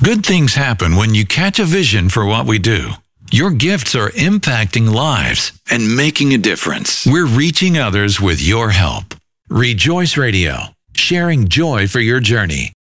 Good things happen when you catch a vision for what we do. Your gifts are impacting lives and making a difference. We're reaching others with your help. Rejoice Radio, sharing joy for your journey.